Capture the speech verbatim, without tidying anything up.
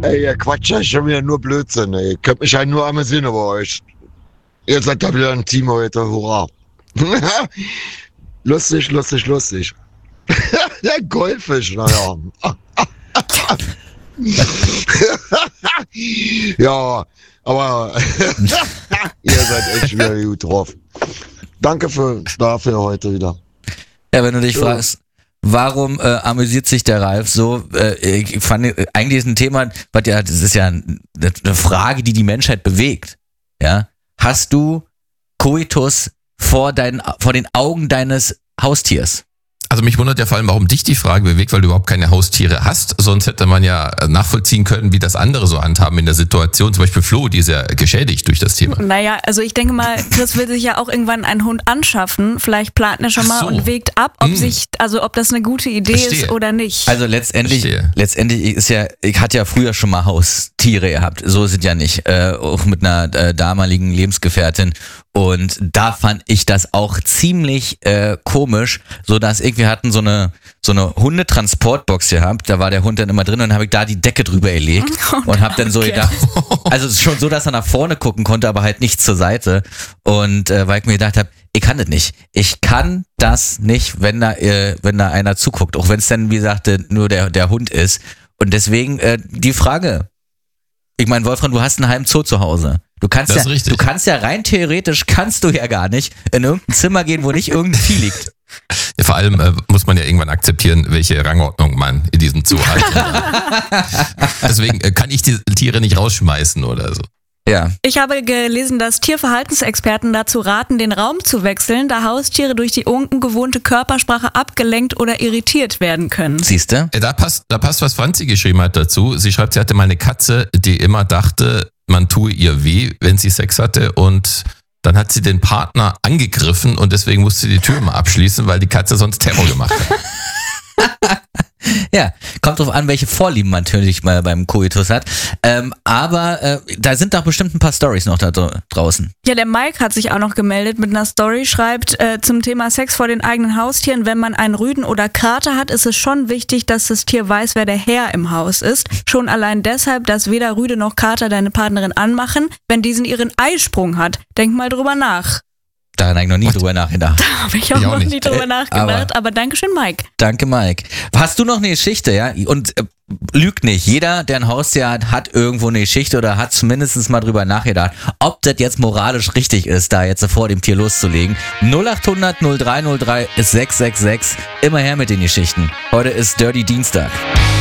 Ey, ihr quatscht ja schon wieder nur Blödsinn, ey. Ich könnt mich ja nur amüsieren über euch. Ihr seid da wieder ein Team heute, hurra. Lustig, lustig, lustig. Der Goldfisch, naja. Ja, aber ihr seid echt wieder gut drauf. Danke für, dafür heute wieder. Ja, wenn du dich Ja. fragst, warum äh, amüsiert sich der Ralf so? Äh, ich fand, äh, eigentlich ist ein Thema, was ja, das ist ja eine, eine Frage, die die Menschheit bewegt. Ja, hast du Koitus vor deinen, vor den Augen deines Haustiers? Also mich wundert ja vor allem, warum dich die Frage bewegt, weil du überhaupt keine Haustiere hast. Sonst hätte man ja nachvollziehen können, wie das andere so handhaben in der Situation. Zum Beispiel Flo, die ist ja geschädigt durch das Thema. Naja, also ich denke mal, Chris will sich ja auch irgendwann einen Hund anschaffen. Vielleicht plant er schon Ach mal so. und wägt ab, ob Hm. sich, also ob das eine gute Idee Verstehe. ist oder nicht. Also letztendlich, Verstehe. letztendlich ist ja, ich hatte ja früher schon mal Haustiere gehabt, so ist es ja nicht, äh, auch mit einer äh, damaligen Lebensgefährtin, und da fand ich das auch ziemlich äh, komisch, so dass irgendwie hatten so eine so eine Hundetransportbox gehabt, da war der Hund dann immer drin und dann habe ich da die Decke drüber gelegt und habe dann so okay. gedacht, also es ist schon so, dass er nach vorne gucken konnte, aber halt nicht zur Seite, und äh, weil ich mir gedacht habe, ich kann das nicht. Ich kann das nicht, wenn da, äh, wenn da einer zuguckt. Auch wenn es dann, wie gesagt, äh, nur der, der Hund ist. Und deswegen äh, die Frage. Ich meine, Wolfram, du hast einen halben Zoo zu Hause. Du kannst Das ja, ist richtig. du kannst ja rein theoretisch, kannst du ja gar nicht in irgendein Zimmer gehen, wo nicht irgendein Vieh liegt. Ja, vor allem äh, muss man ja irgendwann akzeptieren, welche Rangordnung man in diesem Zoo hat. Deswegen äh, kann ich die Tiere nicht rausschmeißen oder so. Ja. Ich habe gelesen, dass Tierverhaltensexperten dazu raten, den Raum zu wechseln, da Haustiere durch die ungewohnte Körpersprache abgelenkt oder irritiert werden können. Siehst du? Äh, Da passt, da passt, was Franzi geschrieben hat dazu. Sie schreibt, sie hatte mal eine Katze, die immer dachte, man tue ihr weh, wenn sie Sex hatte, und dann hat sie den Partner angegriffen und deswegen musste sie die Tür immer abschließen, weil die Katze sonst Terror gemacht hat. Ja, kommt drauf an, welche Vorlieben man natürlich mal beim Koitus hat. Ähm, aber äh, da sind doch bestimmt ein paar Storys noch da dr- draußen. Ja, der Mike hat sich auch noch gemeldet mit einer Story, schreibt äh, zum Thema Sex vor den eigenen Haustieren: Wenn man einen Rüden oder Kater hat, ist es schon wichtig, dass das Tier weiß, wer der Herr im Haus ist. Schon allein deshalb, dass weder Rüde noch Kater deine Partnerin anmachen, wenn diesen ihren Eisprung hat. Denk mal drüber nach. Daran habe ich noch nie What? drüber nachgedacht. Habe ich auch Ich auch noch nicht. nie drüber Äh, nachgedacht, aber- aber Dankeschön, Mike. Danke, Mike. Hast du noch eine Geschichte, ja? Und äh, lüg nicht. Jeder, der ein Haustier hat, hat irgendwo eine Geschichte oder hat zumindest mal drüber nachgedacht, ob das jetzt moralisch richtig ist, da jetzt vor dem Tier loszulegen. null acht hundert null drei null drei sechs sechs sechs. Immer her mit den Geschichten. Heute ist Dirty Dienstag.